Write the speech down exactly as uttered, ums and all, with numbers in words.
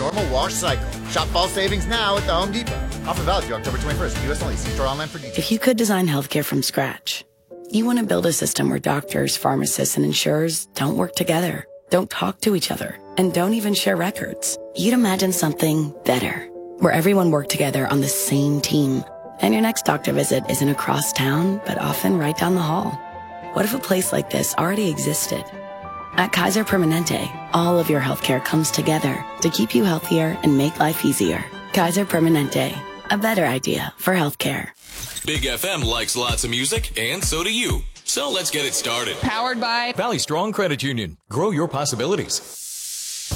normal wash cycle. Shop fall savings now at the Home Depot. Offer valid through October twenty-first. U S only. See store online for details. If you could design healthcare from scratch, you want to build a system where doctors, pharmacists, and insurers don't work together, don't talk to each other, and don't even share records. You'd imagine something better, where everyone worked together on the same team, and your next doctor visit isn't across town, but often right down the hall. What if a place like this already existed? At Kaiser Permanente, all of your healthcare comes together to keep you healthier and make life easier. Kaiser Permanente, a better idea for healthcare. Big F M likes lots of music, and so do you. So let's get it started. Powered by Valley Strong Credit Union. Grow your possibilities.